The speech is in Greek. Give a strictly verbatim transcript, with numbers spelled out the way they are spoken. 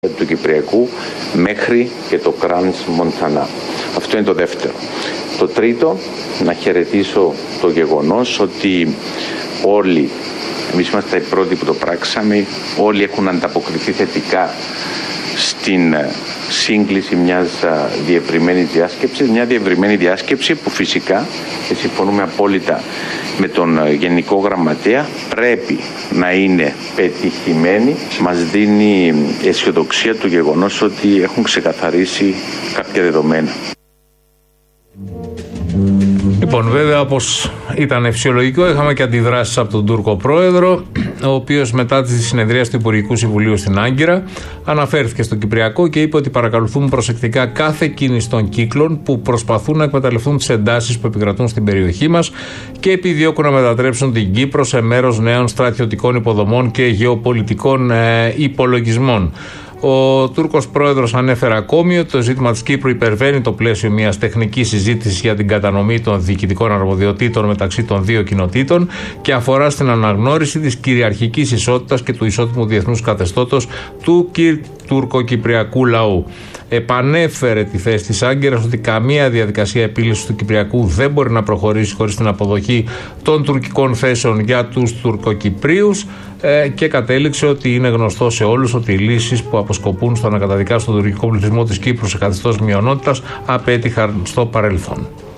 του Κυπριακού μέχρι και το Κράνς Μοντανά. Αυτό είναι το δεύτερο. Το τρίτο, να χαιρετήσω το γεγονός ότι όλοι, εμείς είμαστε οι πρώτοι που το πράξαμε, όλοι έχουν ανταποκριθεί θετικά στην σύγκληση μιας διευρυμένης διάσκεψης, μια διευρυμένη διάσκεψη που φυσικά, και συμφωνούμε απόλυτα με τον Γενικό Γραμματέα, πρέπει να είναι πετυχημένη. Μας δίνει αισιοδοξία το γεγονός ότι έχουν ξεκαθαρίσει κάποια δεδομένα. Λοιπόν, βέβαια, όπως ήταν φυσιολογικό, είχαμε και αντιδράσεις από τον Τούρκο πρόεδρο, ο οποίος μετά τη συνεδρία του Υπουργικού Συμβουλίου στην Άγκυρα αναφέρθηκε στο Κυπριακό και είπε ότι παρακολουθούν προσεκτικά κάθε κίνηση των κύκλων που προσπαθούν να εκμεταλλευτούν τις εντάσεις που επικρατούν στην περιοχή μας και επιδιώκουν να μετατρέψουν την Κύπρο σε μέρος νέων στρατιωτικών υποδομών και γεωπολιτικών ε, υπολογισμών. Ο Τούρκος πρόεδρος ανέφερε ακόμη ότι το ζήτημα της Κύπρου υπερβαίνει το πλαίσιο μιας τεχνικής συζήτησης για την κατανομή των διοικητικών αρμοδιοτήτων μεταξύ των δύο κοινοτήτων και αφορά στην αναγνώριση της κυριαρχικής ισότητας και του ισότιμου διεθνούς καθεστώτος του τουρκοκυπριακού λαού. Επανέφερε τη θέση της Άγκυρας ότι καμία διαδικασία επίλυσης του Κυπριακού δεν μπορεί να προχωρήσει χωρίς την αποδοχή των τουρκικών θέσεων για τους Τουρκοκυπρίους ε, και κατέληξε ότι είναι γνωστό σε όλους ότι οι λύσεις που αποσκοπούν στο να καταδικάσουν τον τουρκικό πληθυσμό της Κύπρου σε καθεστώς μειονότητας απέτυχαν στο παρελθόν.